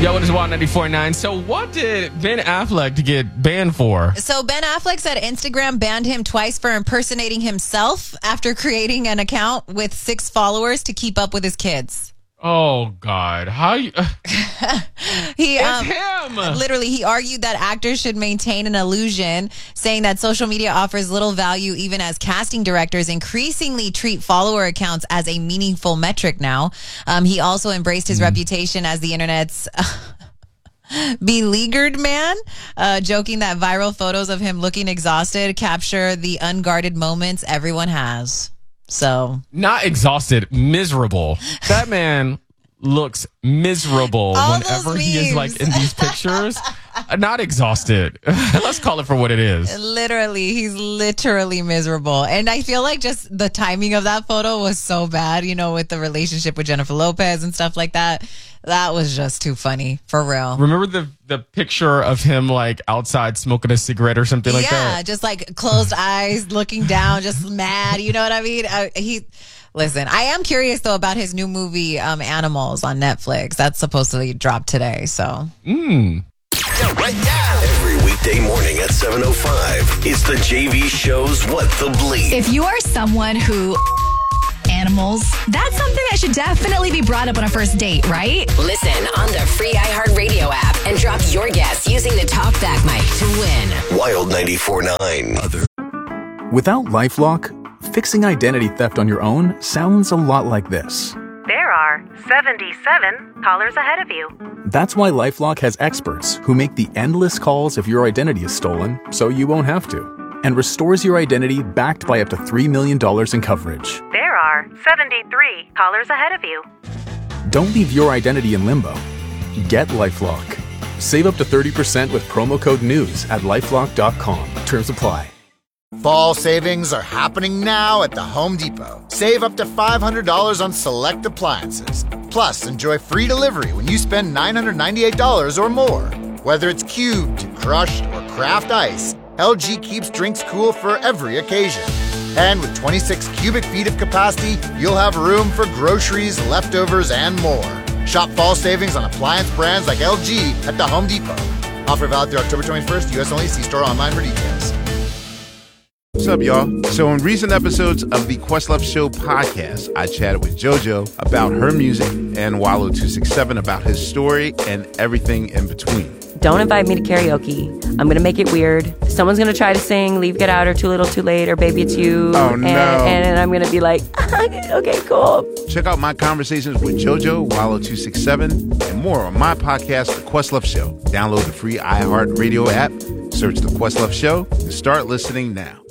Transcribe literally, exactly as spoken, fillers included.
Yo, it is Wild ninety-four point nine. So what did Ben Affleck get banned for? So Ben Affleck said Instagram banned him twice for impersonating himself after creating an account with six followers to keep up with his kids. Oh, God. How you... he, it's um, him! Literally, he argued that actors should maintain an illusion, saying that social media offers little value even as casting directors increasingly treat follower accounts as a meaningful metric now. Um, he also embraced his mm. reputation as the internet's... beleaguered man, uh, joking that viral photos of him looking exhausted capture the unguarded moments everyone has. So not exhausted, miserable. That man looks miserable All whenever he is like in these pictures. Not exhausted. Let's call it for what it is. Literally, he's literally miserable. And I feel like just the timing of that photo was so bad, you know, with the relationship with Jennifer Lopez and stuff like that. That was just too funny, for real. Remember the the picture of him like outside smoking a cigarette or something like yeah, that? Yeah, just like closed eyes, looking down, just mad. You know what I mean? Uh, he... Listen, I am curious, though, about his new movie, um, Animals, on Netflix. That's supposed to drop today, so. Mm. Right now. Every weekday morning at seven oh five, it's the J V Show's What the Bleep. If you are someone who... animals, that's something that should definitely be brought up on a first date, right? Listen on the free iHeartRadio app and drop your guess using the TalkBack mic to win. Wild ninety-four point nine. Other. Without LifeLock, fixing identity theft on your own sounds a lot like this. There are seventy-seven callers ahead of you. That's why LifeLock has experts who make the endless calls if your identity is stolen so you won't have to, and restores your identity backed by up to three million dollars in coverage. There are seventy-three callers ahead of you. Don't leave your identity in limbo. Get LifeLock. Save up to thirty percent with promo code NEWS at lifelock dot com. Terms apply. Fall savings are happening now at the Home Depot. Save up to five hundred dollars on select appliances. Plus, enjoy free delivery when you spend nine hundred ninety-eight dollars or more. Whether it's cubed, crushed, or craft ice, L G keeps drinks cool for every occasion. And with twenty-six cubic feet of capacity, you'll have room for groceries, leftovers, and more. Shop fall savings on appliance brands like L G at the Home Depot. Offer valid through October twenty-first, U S only. See store online for details. What's up, y'all? So in recent episodes of the Questlove Show podcast, I chatted with JoJo about her music and Wallow two sixty-seven about his story and everything in between. Don't invite me to karaoke. I'm going to make it weird. Someone's going to try to sing Leave, Get Out, or Too Little, Too Late, or Baby It's You. Oh, no. And, and I'm going to be like, okay, cool. Check out my conversations with JoJo, Wallow two sixty-seven, and more on my podcast, The Questlove Show. Download the free iHeartRadio app, search The Questlove Show, and start listening now.